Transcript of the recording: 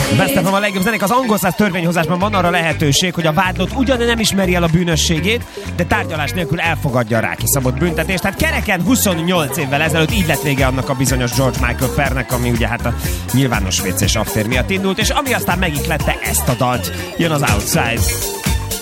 Beszéltem a legjobb zenék. Az angol száz törvényhozásban van arra lehetőség, hogy a vádlott ugyan nem ismeri el a bűnösségét, de tárgyalás nélkül elfogadja a rá kiszabott büntetést. Tehát kereken 28 évvel ezelőtt így lett vége annak a bizonyos George Michael pernek, ami ugye hát a nyilvános vécés affér miatt indult, és ami aztán megiklette ezt a dalt. Jön az Outside.